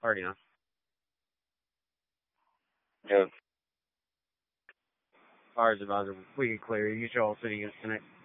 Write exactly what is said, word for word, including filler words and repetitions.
Already on. Yeah. Ours advisor, we can clear. You should all sitting in tonight.